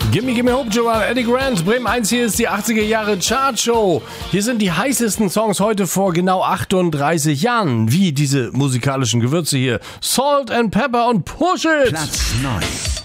Gimme Hope, Joanne, Eddie Grant, Bremen 1, hier ist die 80er Jahre Chartshow. Hier sind die heißesten Songs heute vor genau 38 Jahren. Wie diese musikalischen Gewürze hier. Salt and Pepper und Push It. Platz 9.